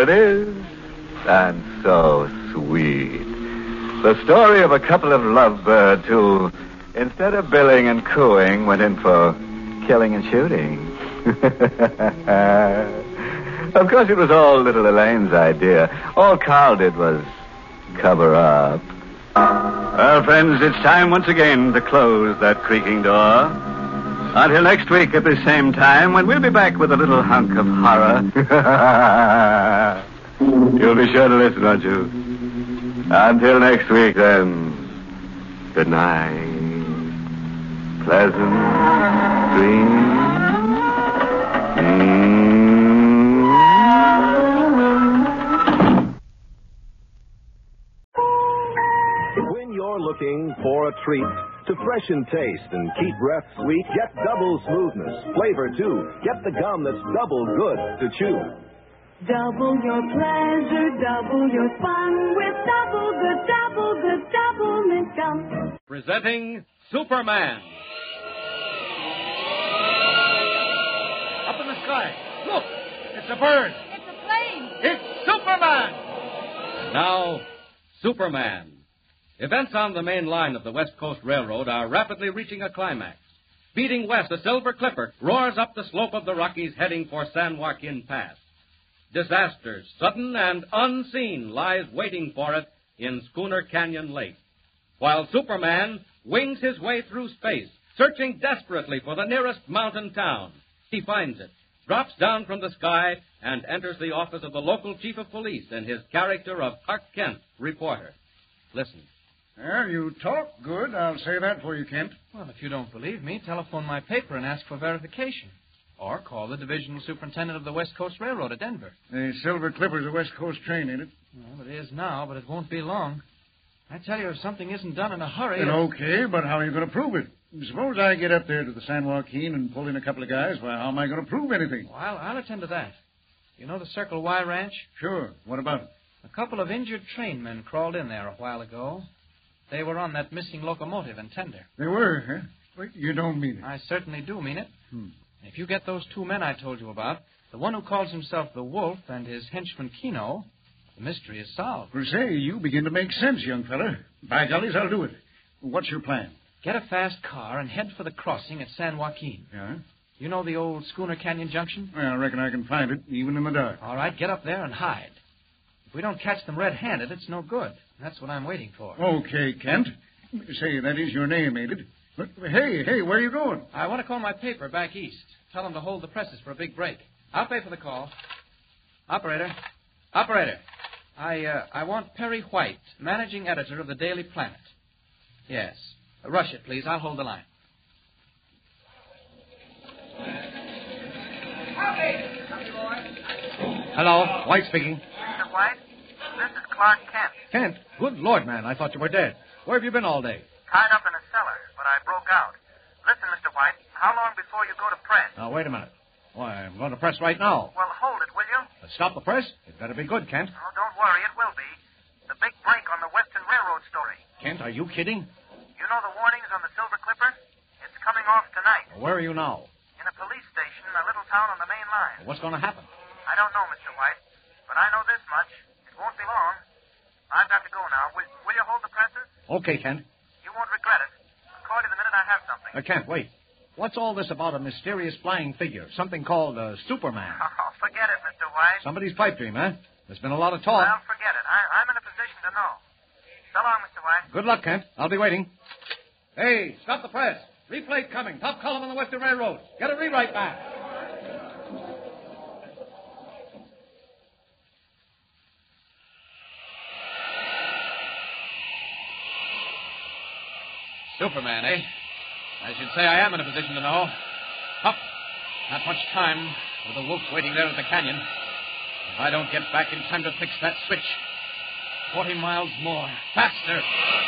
there it is. And so sweet. The story of a couple of lovebirds who, instead of billing and cooing, went in for killing and shooting. Of course, it was all little Elaine's idea. All Carl did was cover up. Well, friends, it's time once again to close that creaking door. Until next week at the same time, when we'll be back with a little hunk of horror. You'll be sure to listen, won't you? Until next week, then. Good night. Pleasant dreams. When you're looking for a treat to freshen taste and keep breath sweet, get double smoothness. Flavor, too. Get the gum that's double good to chew. Double your pleasure, double your fun with double mint gum. Presenting Superman. Up in the sky. Look, it's a bird. It's a plane. It's Superman. Now, Superman. Events on the main line of the West Coast Railroad are rapidly reaching a climax. Speeding west, a Silver Clipper roars up the slope of the Rockies heading for San Joaquin Pass. Disaster, sudden and unseen, lies waiting for it in Schooner Canyon Lake, while Superman wings his way through space, searching desperately for the nearest mountain town. He finds it, drops down from the sky, and enters the office of the local chief of police in his character of Clark Kent, reporter. Listen. Well, you talk good, I'll say that for you, Kent. Well, if you don't believe me, telephone my paper and ask for verification. Or call the divisional superintendent of the West Coast Railroad at Denver. The Silver Clipper's a West Coast train, ain't it? Well, it is now, but it won't be long. I tell you, if something isn't done in a hurry... Then okay, but how are you going to prove it? Suppose I get up there to the San Joaquin and pull in a couple of guys. Well, how am I going to prove anything? Well, I'll attend to that. You know the Circle Y Ranch? Sure. What about it? A couple of injured trainmen crawled in there a while ago. They were on that missing locomotive and tender. They were, huh? Wait, you don't mean it. I certainly do mean it. If you get those two men I told you about, the one who calls himself the Wolf and his henchman Keno, the mystery is solved. Well, say, you begin to make sense, young fella. By gollies, I'll do it. What's your plan? Get a fast car and head for the crossing at San Joaquin. Yeah? You know the old Schooner Canyon Junction? Well, I reckon I can find it, even in the dark. All right, get up there and hide. If we don't catch them red-handed, it's no good. That's what I'm waiting for. Okay, Kent. Say, that is your name, ain't it? But, hey, where are you going? I want to call my paper back east. Tell them to hold the presses for a big break. I'll pay for the call. Operator. I want Perry White, managing editor of the Daily Planet. Yes. Rush it, please. I'll hold the line. Hello, White speaking. Mr. White, this is Clark Kent. Kent? Good Lord, man, I thought you were dead. Where have you been all day? Tied up in a cellar, but I broke out. Listen, Mr. White, how long before you go to press? Now, wait a minute. Why, I'm going to press right now. Well, hold it, will you? Stop the press? It better be good, Kent. Oh, don't worry, it will be. The big break on the Western Railroad story. Kent, are you kidding? You know the warnings on the Silver Clipper? It's coming off tonight. Where are you now? In a police station in a little town on the main line. What's going to happen? I don't know, Mr. White, but I know this much. It won't be long. I've got to go now. Will you hold the presses? Okay, Kent. You won't regret it. I'll call you the minute I have something. Kent, wait. What's all this about a mysterious flying figure, something called Superman? Oh, forget it, Mr. White. Somebody's pipe dream, huh? There's been a lot of talk. Well, forget it. I'm in a position to know. So long, Mr. White. Good luck, Kent. I'll be waiting. Hey, stop the press. Replate coming. Top column on the Western Railroad. Get a rewrite back. Superman, eh? I should say I am in a position to know. Hup. Not much time with the Wolf waiting there at the canyon. If I don't get back in time to fix that switch, 40 miles more. Faster.